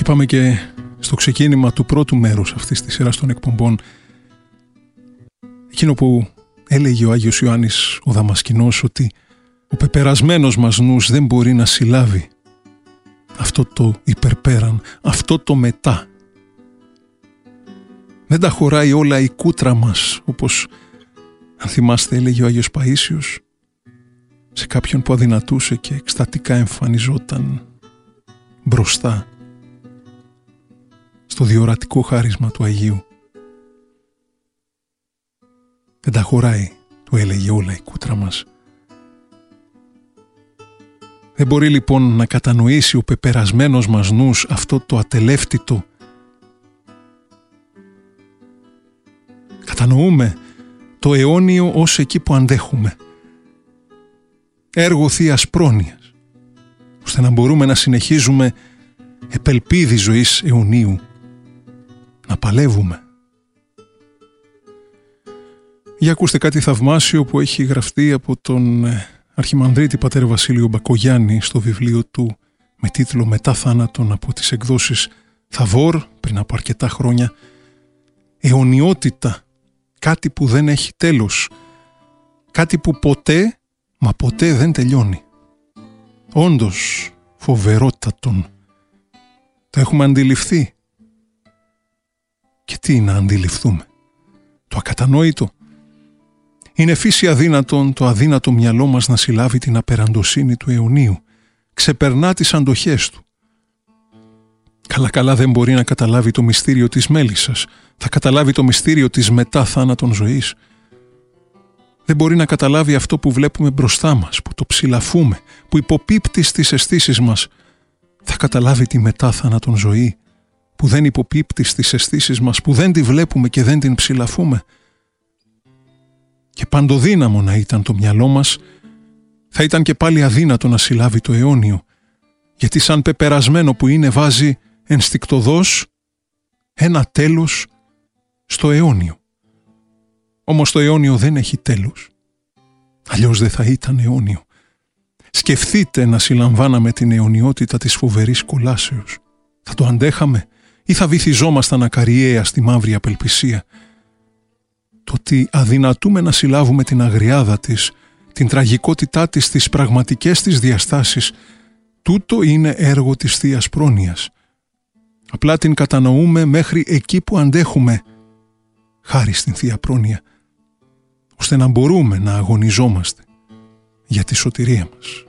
είπαμε και στο ξεκίνημα του πρώτου μέρους αυτής της σειράς των εκπομπών εκείνο που έλεγε ο Άγιος Ιωάννης ο Δαμασκηνός, ότι ο πεπερασμένος μας νους δεν μπορεί να συλλάβει αυτό το υπερπέραν, αυτό το μετά. Δεν τα χωράει όλα η κούτρα μας, όπως αν θυμάστε έλεγε ο Άγιος Παΐσιος σε κάποιον που αδυνατούσε και εκστατικά εμφανιζόταν μπροστά στο διορατικό χάρισμα του Αγίου. Δεν τα χωράει, του έλεγε, όλα η κούτρα μας. Δεν μπορεί λοιπόν να κατανοήσει ο πεπερασμένος μας νους αυτό το ατελεύτητο. Κατανοούμε το αιώνιο ως εκεί που αντέχουμε. Έργο Θείας πρόνοιας, ώστε να μπορούμε να συνεχίζουμε επελπίδη ζωής αιωνίου, να παλεύουμε. Για ακούστε κάτι θαυμάσιο που έχει γραφτεί από τον Αρχιμανδρίτη Πατέρα Βασίλειο Μπακογιάννη στο βιβλίο του με τίτλο «Μετά θάνατον» από τις εκδόσεις Θαβόρ πριν από αρκετά χρόνια. Αιωνιότητα, κάτι που δεν έχει τέλος, κάτι που ποτέ, μα ποτέ δεν τελειώνει. Όντως φοβερότατον. Το έχουμε αντιληφθεί. Και τι να αντιληφθούμε? Το ακατανόητο. Είναι φύση αδύνατον το αδύνατο μυαλό μας να συλλάβει την απεραντοσύνη του αιωνίου. Ξεπερνά τις αντοχές του. Καλά δεν μπορεί να καταλάβει το μυστήριο της μέλισσας. Θα καταλάβει το μυστήριο της μετά θάνατον ζωής. Δεν μπορεί να καταλάβει αυτό που βλέπουμε μπροστά μας, που το ψηλαφούμε, που υποπίπτει στις αισθήσεις μας. Θα καταλάβει τη μετά θάνατον ζωή, που δεν υποπίπτει στις αισθήσεις μας, που δεν τη βλέπουμε και δεν την ψηλαφούμε. Και παντοδύναμο να ήταν το μυαλό μας, θα ήταν και πάλι αδύνατο να συλλάβει το αιώνιο, γιατί σαν πεπερασμένο που είναι βάζει ενστικτωδώς ένα τέλος στο αιώνιο. Όμως το αιώνιο δεν έχει τέλος. Αλλιώς δεν θα ήταν αιώνιο. Σκεφτείτε να συλλαμβάναμε την αιωνιότητα της φοβερής κολάσεως. Θα το αντέχαμε ή θα βυθιζόμασταν ακαριέα στη μαύρη απελπισία? Το ότι αδυνατούμε να συλλάβουμε την αγριάδα της, την τραγικότητά της, τις πραγματικές της διαστάσεις, τούτο είναι έργο της Θείας πρόνοιας. Απλά την κατανοούμε μέχρι εκεί που αντέχουμε, χάρη στην Θεία Πρόνοια, ώστε να μπορούμε να αγωνιζόμαστε για τη σωτηρία μας.